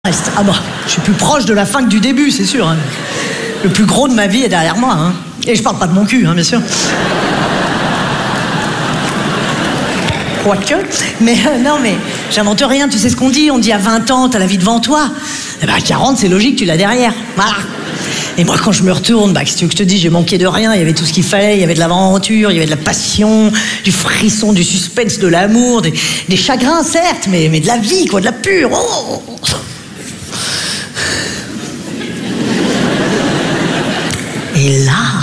Ah bah, je suis plus proche de la fin que du début, c'est sûr. Hein. Le plus gros de ma vie est derrière moi. Hein. Et je parle pas de mon cul, hein, bien sûr. Quoique. Mais non, mais j'invente rien. Tu sais ce qu'on dit? On dit à 20 ans, t'as la vie devant toi. Eh ben, à 40, c'est logique, tu l'as derrière. Voilà. Et moi, quand je me retourne, bah, qu'est-ce que tu veux que je te dise, j'ai manqué de rien. Il y avait tout ce qu'il fallait. Il y avait de l'aventure, il y avait de la passion, du frisson, du suspense, de l'amour, des chagrins, certes, mais de la vie, quoi, de la pure. Oh. Et là,